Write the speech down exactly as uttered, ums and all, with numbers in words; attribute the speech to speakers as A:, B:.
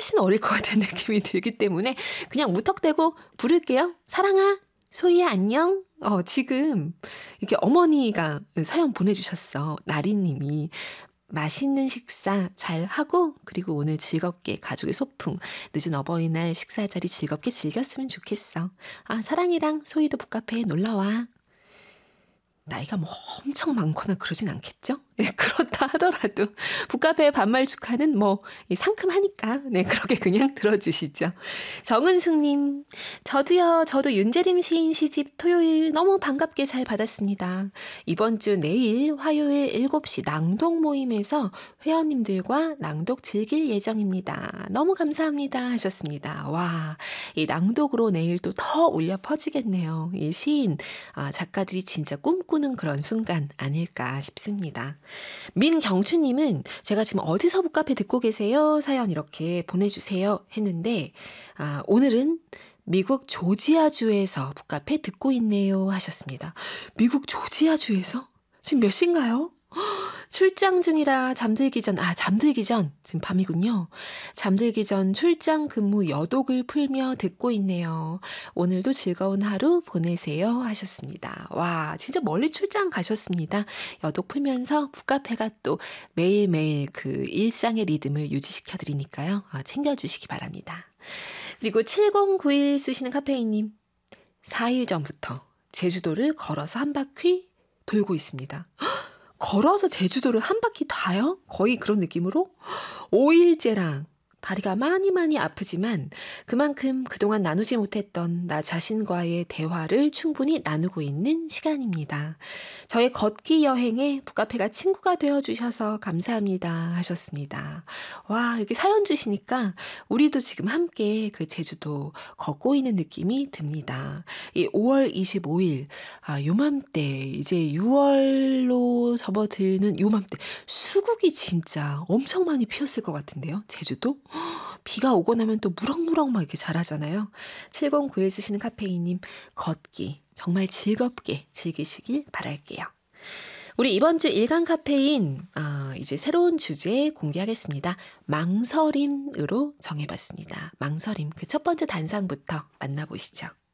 A: 훨씬 어릴 것 같은 느낌이 들기 때문에 그냥 무턱대고 부를게요. 사랑아, 소희야 안녕. 어, 지금 이렇게 어머니가 사연 보내주셨어. 나리님이. 맛있는 식사 잘 하고 그리고 오늘 즐겁게 가족의 소풍 늦은 어버이날 식사 자리 즐겁게 즐겼으면 좋겠어. 아, 사랑이랑 소희도 북카페에 놀러와. 나이가 뭐 엄청 많거나 그러진 않겠죠? 네, 그렇다 하더라도 북카페의 반말 축하는 뭐 상큼하니까 네, 그렇게 그냥 들어주시죠. 정은숙님, 저도요. 저도 윤재림 시인 시집 토요일 너무 반갑게 잘 받았습니다. 이번 주 내일 화요일 일곱 시 낭독 모임에서 회원님들과 낭독 즐길 예정입니다. 너무 감사합니다 하셨습니다. 와, 이 낭독으로 내일 또 더 울려 퍼지겠네요. 이 시인, 아, 작가들이 진짜 꿈꾸는 그런 순간 아닐까 싶습니다. 민경추님은 제가 지금 어디서 북카페 듣고 계세요? 사연 이렇게 보내주세요 했는데 아, 오늘은 미국 조지아주에서 북카페 듣고 있네요 하셨습니다. 미국 조지아주에서? 지금 몇 시인가요? 출장 중이라 잠들기 전, 아, 잠들기 전, 지금 밤이군요. 잠들기 전 출장 근무 여독을 풀며 듣고 있네요. 오늘도 즐거운 하루 보내세요 하셨습니다. 와, 진짜 멀리 출장 가셨습니다. 여독 풀면서 북카페가 또 매일매일 그 일상의 리듬을 유지시켜 드리니까요. 아, 챙겨주시기 바랍니다. 그리고 칠공구일 쓰시는 카페인님, 사 일 전부터 제주도를 걸어서 한 바퀴 돌고 있습니다. 걸어서 제주도를 한 바퀴 다요? 거의 그런 느낌으로? 오 일째랑 다리가 많이 많이 아프지만 그만큼 그동안 나누지 못했던 나 자신과의 대화를 충분히 나누고 있는 시간입니다. 저의 걷기 여행에 북카페가 친구가 되어주셔서 감사합니다 하셨습니다. 와, 이렇게 사연 주시니까 우리도 지금 함께 그 제주도 걷고 있는 느낌이 듭니다. 이 오월 이십오일, 아, 요맘때, 이제 유월로 접어들는 요맘때, 수국이 진짜 엄청 많이 피었을 것 같은데요, 제주도? 비가 오고 나면 또 무럭무럭 막 이렇게 자라잖아요. 칠공구일 쓰시는 카페인님, 걷기 정말 즐겁게 즐기시길 바랄게요. 우리 이번 주 일간 카페인, 어, 이제 새로운 주제 공개하겠습니다. 망설임으로 정해봤습니다. 망설임, 그 첫 번째 단상부터 만나보시죠.